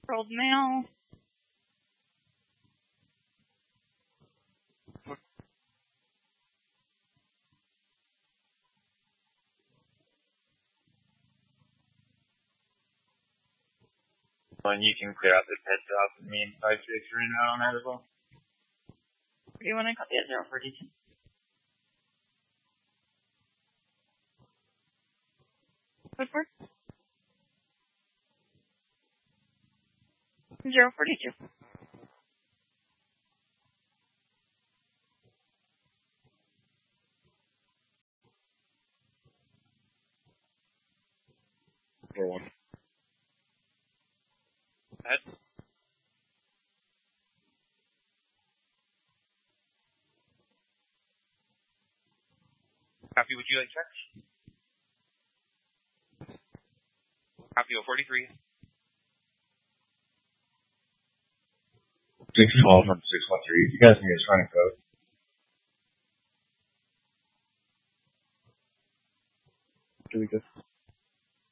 Old male. And you can clear out this head job with me and 5-6 right now on that as well. What do you want to copy at 042? Code word? 042. Head. Copy, would you like check? Copy 043. 612 from 613. You guys need a running code. Do we just